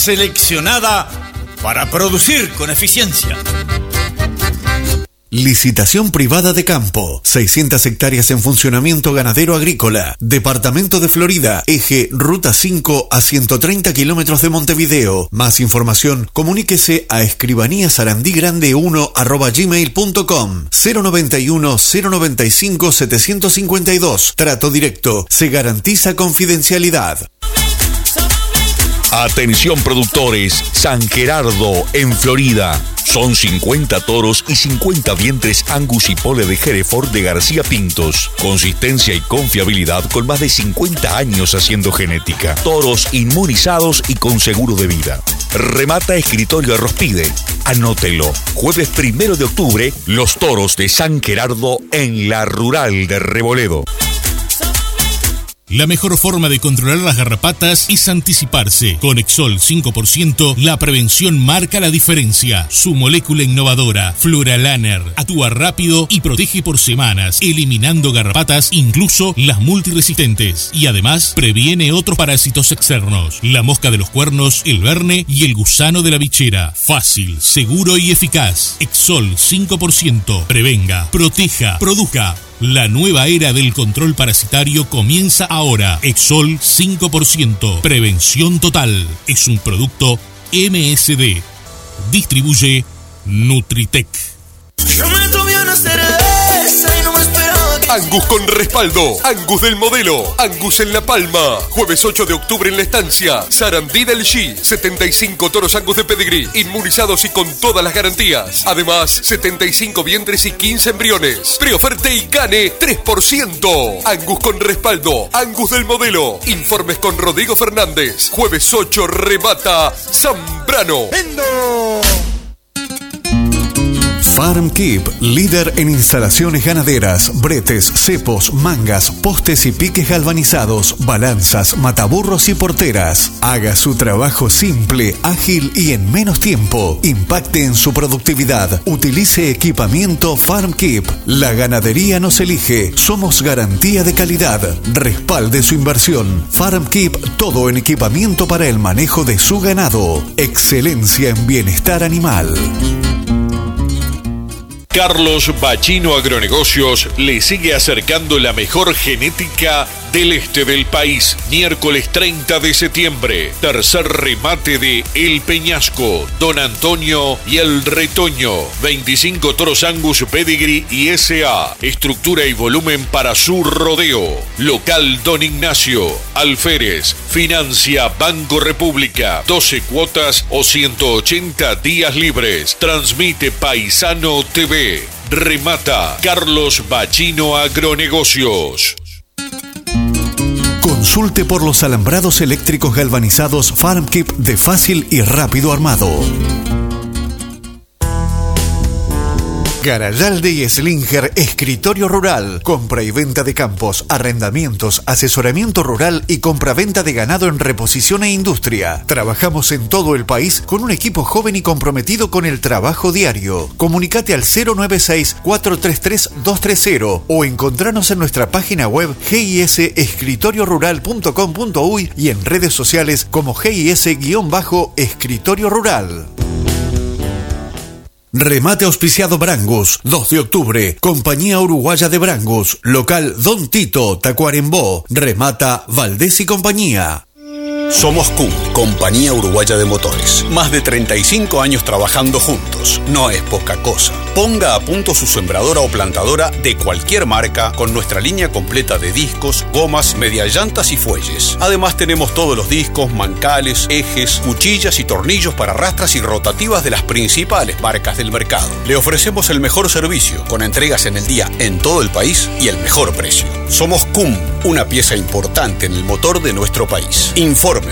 seleccionada para producir con eficiencia. Licitación privada de campo. 600 hectáreas en funcionamiento ganadero agrícola. Departamento de Florida. Eje Ruta 5 a 130 kilómetros de Montevideo. Más información, comuníquese a escribaníasarandígrande1@gmail.com. 091-095-752. Trato directo. Se garantiza confidencialidad. Atención productores, San Gerardo en Florida. Son 50 toros y 50 vientres Angus y Pole de Hereford de García Pintos. Consistencia y confiabilidad con más de 50 años haciendo genética. Toros inmunizados y con seguro de vida. Remata Escritorio Arrospide. Anótelo. Jueves 1 de octubre, los toros de San Gerardo en la Rural de Reboledo. La mejor forma de controlar las garrapatas es anticiparse. Con Exol 5%, la prevención marca la diferencia. Su molécula innovadora, Fluralaner, actúa rápido y protege por semanas, eliminando garrapatas, incluso las multiresistentes. Y además, previene otros parásitos externos. La mosca de los cuernos, el verne y el gusano de la bichera. Fácil, seguro y eficaz. Exol 5%. Prevenga, proteja, produzca. La nueva era del control parasitario comienza ahora. Exol 5%. Prevención total. Es un producto MSD. Distribuye Nutritec. Yo me tomé una cerveza y no me esperaba que... Angus con respaldo. Angus del modelo. Angus en La Palma. Jueves 8 de octubre en La Estancia. Sarandí del G. 75 toros Angus de pedigrí. Inmunizados y con todas las garantías. Además, 75 vientres y 15 embriones. Preoferte y gane 3%. Angus con respaldo. Angus del modelo. Informes con Rodrigo Fernández. Jueves 8 remata Zambrano. ¡Vendo! FarmKeep, líder en instalaciones ganaderas, bretes, cepos, mangas, postes y piques galvanizados, balanzas, mataburros y porteras. Haga su trabajo simple, ágil y en menos tiempo. Impacte en su productividad. Utilice equipamiento FarmKeep. La ganadería nos elige. Somos garantía de calidad. Respalde su inversión. FarmKeep, todo en equipamiento para el manejo de su ganado. Excelencia en bienestar animal. Carlos Bachino Agronegocios le sigue acercando la mejor genética del este del país. Miércoles 30 de septiembre, tercer remate de El Peñasco, Don Antonio y El Retoño. 25 toros Angus, Pedigree y SA. Estructura y volumen para su rodeo. Local Don Ignacio. Alférez. Financia Banco República. 12 cuotas o 180 días libres. Transmite Paisano TV. Remata Carlos Bachino Agronegocios. Consulte por los alambrados eléctricos galvanizados FarmKeep de fácil y rápido armado. Garayalde y Slinger, escritorio rural, compra y venta de campos, arrendamientos, asesoramiento rural y compra-venta de ganado en reposición e industria. Trabajamos en todo el país con un equipo joven y comprometido con el trabajo diario. Comunicate al 096-433-230 o encontranos en nuestra página web gisescritoriorural.com.uy y en redes sociales como GIS-escritorio rural. Remate auspiciado Brangus, 2 de octubre, Compañía Uruguaya de Brangus, local Don Tito, Tacuarembó, remata Valdés y compañía. Somos CUM, Compañía Uruguaya de Motores. Más de 35 años trabajando juntos. No es poca cosa. Ponga a punto su sembradora o plantadora de cualquier marca con nuestra línea completa de discos, gomas, mediallantas y fuelles. Además tenemos todos los discos, mancales, ejes, cuchillas y tornillos para rastras y rotativas de las principales marcas del mercado. Le ofrecemos el mejor servicio con entregas en el día en todo el país y el mejor precio. Somos CUM, una pieza importante en el motor de nuestro país. Infórmese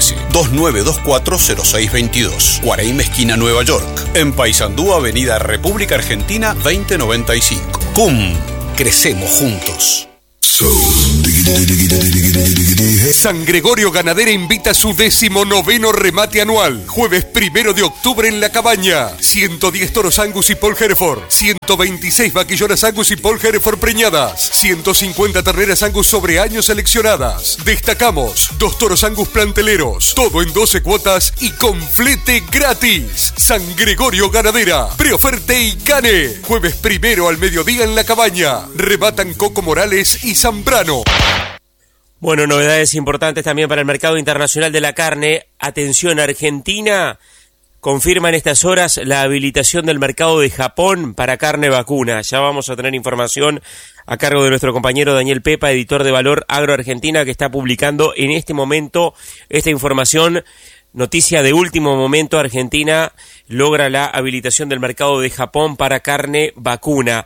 2924-0622, Guaraíma esquina Nueva York. En Paysandú, Avenida República Argentina 2095. CUM, crecemos juntos. Soul San Gregorio Ganadera invita a su 19º remate anual. Jueves 1 de octubre en La Cabaña. 110 toros Angus y Paul Hereford. 126 vaquillonas Angus y Paul Hereford preñadas. 150 terneras Angus sobre años seleccionadas. Destacamos 2 toros Angus planteleros. Todo en 12 cuotas y con flete gratis. San Gregorio Ganadera. Preoferte y gane. Jueves 1 al mediodía en La Cabaña. Rematan Coco Morales y Zambrano. Bueno, novedades importantes también para el mercado internacional de la carne. Atención, Argentina confirma en estas horas la habilitación del mercado de Japón para carne vacuna. Ya vamos a tener información a cargo de nuestro compañero Daniel Pepa, editor de Valor Agro Argentina, que está publicando en este momento esta información. Noticia de último momento: Argentina logra la habilitación del mercado de Japón para carne vacuna.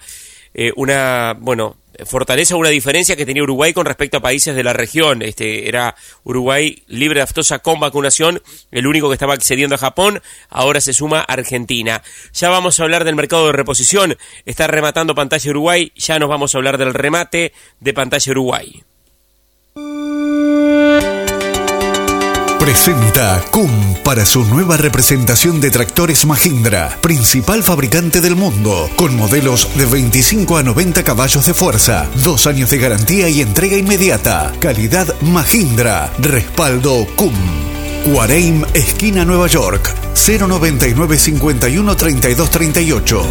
Fortaleza una diferencia que tenía Uruguay con respecto a países de la región. Era Uruguay libre de aftosa con vacunación, el único que estaba accediendo a Japón. Ahora se suma Argentina. Ya vamos a hablar del mercado de reposición. Está rematando Pantalla Uruguay. Ya nos vamos a hablar del remate de Pantalla Uruguay. Presenta CUM para su nueva representación de tractores Mahindra, principal fabricante del mundo, con modelos de 25 a 90 caballos de fuerza, 2 años de garantía y entrega inmediata. Calidad Mahindra, respaldo CUM. Guareim, esquina Nueva York, 099 51 32 38.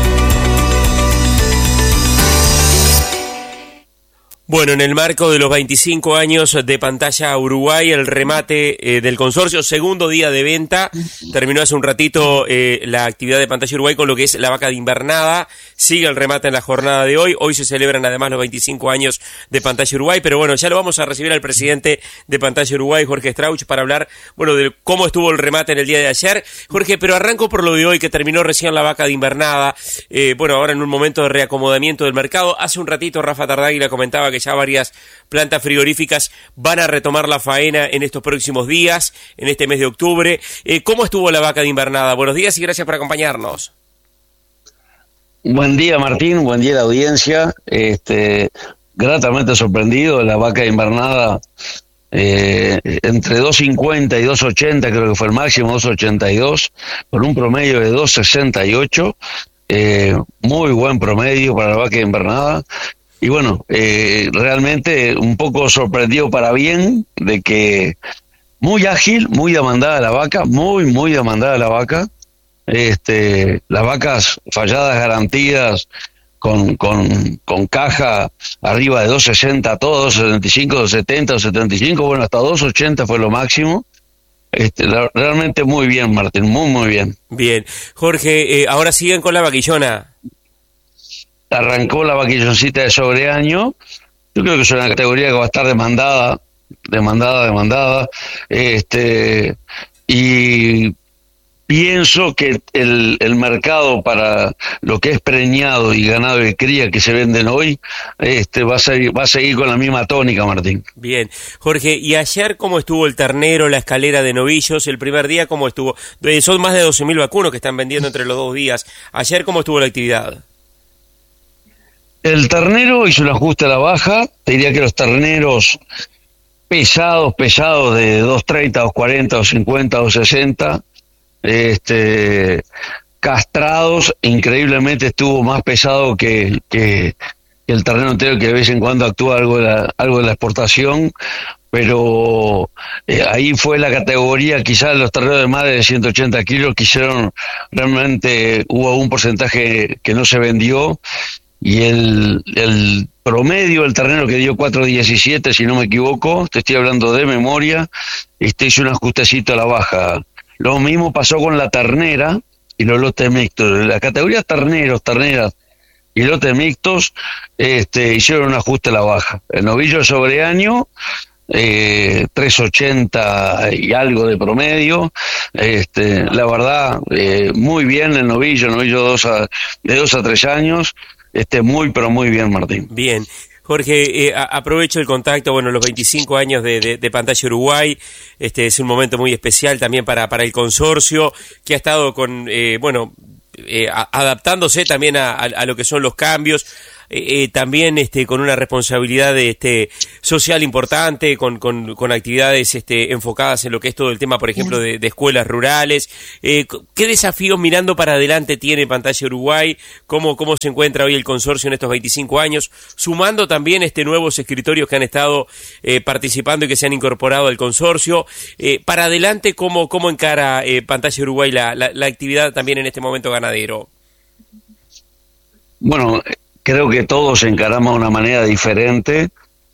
Bueno, en el marco de los 25 años de Pantalla Uruguay, el remate del consorcio, segundo día de venta, terminó hace un ratito la actividad de Pantalla Uruguay con lo que es la vaca de invernada. Sigue el remate en la jornada de hoy. Hoy se celebran además los 25 años de Pantalla Uruguay, pero bueno, ya lo vamos a recibir al presidente de Pantalla Uruguay, Jorge Strauch, para hablar, de cómo estuvo el remate en el día de ayer. Jorge, pero arranco por lo de hoy, que terminó recién la vaca de invernada. Ahora en un momento de reacomodamiento del mercado. Hace un ratito Rafa Tardáguila comentaba que ya varias plantas frigoríficas van a retomar la faena en estos próximos días, en este mes de octubre. ¿Cómo estuvo la vaca de invernada? Buenos días y gracias por acompañarnos. Buen día, Martín, buen día a la audiencia. Gratamente sorprendido, la vaca de invernada entre 2.50 y 2.80, creo que fue el máximo, 2.82, con un promedio de 2.68, muy buen promedio para la vaca de invernada. Y bueno, realmente un poco sorprendido para bien de que muy ágil, muy demandada la vaca, muy demandada la vaca. Las vacas falladas garantidas con caja arriba de 2.60 todos, 2.75, 2.70, 2.75, bueno, hasta 2.80 fue lo máximo. Realmente muy bien, Martín, muy bien. Bien. Jorge, ahora siguen con la vaquillona. Arrancó la vaquilloncita de sobreaño. Yo creo que es una categoría que va a estar demandada. Y pienso que el mercado para lo que es preñado y ganado de cría que se venden hoy, va a seguir con la misma tónica, Martín. Bien. Jorge, ¿y ayer cómo estuvo el ternero, la escalera de novillos? El primer día, ¿cómo estuvo? Son más de 12.000 vacunos que están vendiendo entre los 2 días. Ayer, ¿cómo estuvo la actividad? El ternero hizo un ajuste a la baja. Te diría que los terneros pesados de 2.30, 2.40, 2.50, 2.60, castrados, increíblemente estuvo más pesado que el ternero entero, que de vez en cuando actúa algo de la exportación, pero ahí fue la categoría, quizás los terneros de más de 180 kilos que hicieron, realmente hubo un porcentaje que no se vendió. Y el promedio del ternero que dio 4.17, si no me equivoco, te estoy hablando de memoria, hizo un ajustecito a la baja. Lo mismo pasó con la ternera y los lotes mixtos. La categoría terneros, terneras y lotes mixtos hicieron un ajuste a la baja. El novillo de sobreaño, 3.80 y algo de promedio. La verdad, muy bien el novillo de 2 a 3 años. Pero muy bien, Martín. Bien. Jorge, aprovecho el contacto, los 25 años de Pantalla Uruguay, es un momento muy especial también para el consorcio, que ha estado adaptándose también a lo que son los cambios. también con una responsabilidad social importante, con actividades enfocadas en lo que es todo el tema, por ejemplo, de escuelas rurales. ¿Qué desafíos mirando para adelante tiene Pantalla Uruguay? ¿Cómo se encuentra hoy el consorcio en estos 25 años? Sumando también nuevos escritorios que han estado participando y que se han incorporado al consorcio. Para adelante, ¿cómo encara Pantalla Uruguay la actividad también en este momento ganadero? Bueno, creo que todos encaramos de una manera diferente,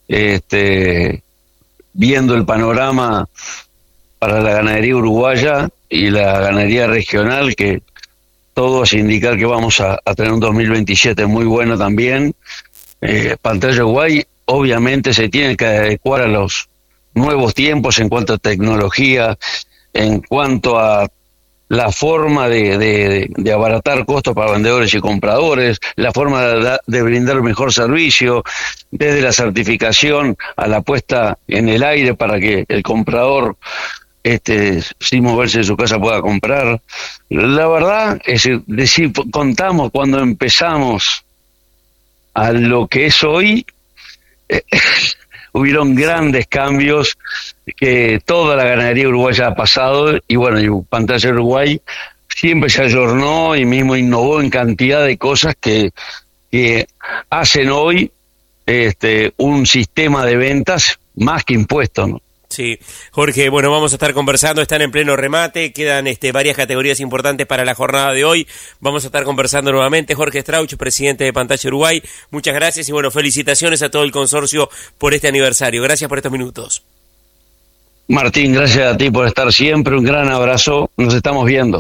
viendo el panorama para la ganadería uruguaya y la ganadería regional, que todo hace indicar que vamos a tener un 2027 muy bueno también. Pantalla Uruguay obviamente se tiene que adecuar a los nuevos tiempos en cuanto a tecnología, en cuanto a la forma de abaratar costos para vendedores y compradores, la forma de brindar mejor servicio, desde la certificación a la puesta en el aire para que el comprador sin moverse de su casa pueda comprar. La verdad es decir, contamos cuando empezamos a lo que es hoy, hubieron grandes cambios que toda la ganadería uruguaya ha pasado, y bueno, y Pantalla Uruguay siempre se ayornó y mismo innovó en cantidad de cosas que hacen hoy un sistema de ventas más que impuesto, ¿no? Sí, Jorge, bueno, vamos a estar conversando, están en pleno remate, quedan varias categorías importantes para la jornada de hoy, vamos a estar conversando nuevamente. Jorge Strauch, presidente de Pantalla Uruguay, muchas gracias y bueno, felicitaciones a todo el consorcio por este aniversario, gracias por estos minutos. Martín, gracias a ti por estar siempre, un gran abrazo, nos estamos viendo.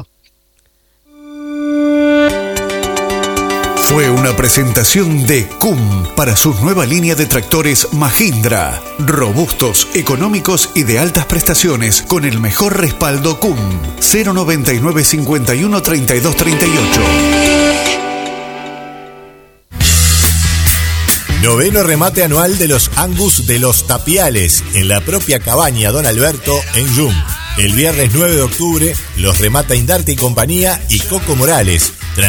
Fue una presentación de CUM para su nueva línea de tractores Mahindra. Robustos, económicos y de altas prestaciones con el mejor respaldo CUM. 099 51 32 38. Noveno remate anual de los Angus de los Tapiales en la propia cabaña Don Alberto en Yum. El viernes 9 de octubre los remata Indarte y compañía y Coco Morales.